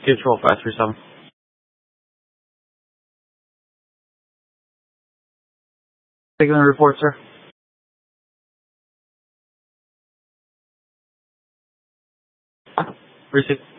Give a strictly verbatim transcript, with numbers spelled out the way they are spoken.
Control five three seven. Taking the report, sir. Receive.